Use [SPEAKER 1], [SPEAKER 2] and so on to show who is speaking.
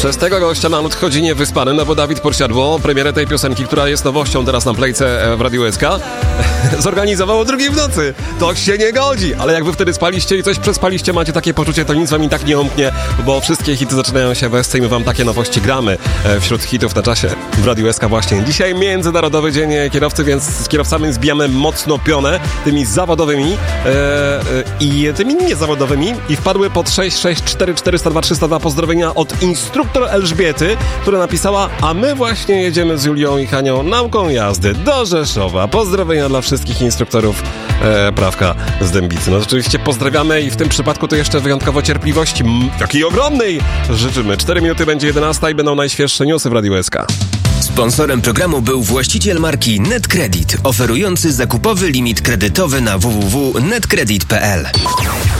[SPEAKER 1] Przez tego gościa na nadchodzi niewyspany, no bo Dawid Podsiadło premierę tej piosenki, która jest nowością teraz na Playce w Radiu SK, zorganizował o 2:00 w nocy. To się nie godzi, ale jak wy wtedy spaliście i coś przespaliście, macie takie poczucie, to nic wam i tak nie omknie, bo wszystkie hity zaczynają się we SC i my wam takie nowości gramy wśród hitów na czasie w Radiu SK właśnie. Dzisiaj Międzynarodowy Dzień Kierowcy, więc z kierowcami zbijamy mocno pionę, tymi zawodowymi i tymi niezawodowymi i wpadły pod 664 402 302 pozdrowienia od instruktor Elżbiety, która napisała: a my właśnie jedziemy z Julią i Hanią nauką jazdy do Rzeszowa. Pozdrowienia dla wszystkich instruktorów prawka z Dębicy. No rzeczywiście pozdrawiamy i w tym przypadku to jeszcze wyjątkowo cierpliwości, takiej ogromnej, życzymy. 4 minuty będzie 11 i będą najświeższe newsy w Radiu SK.
[SPEAKER 2] Sponsorem programu był właściciel marki NetCredit, oferujący zakupowy limit kredytowy na www.netcredit.pl.